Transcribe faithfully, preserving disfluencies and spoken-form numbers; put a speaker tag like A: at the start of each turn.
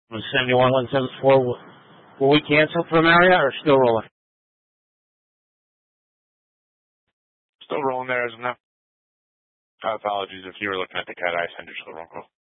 A: seventy-one one seven four. Will will we cancel for Marriott or still rolling?
B: Still rolling there as of now. Uh, apologies if you were looking at the cat eye, send your still wrong call.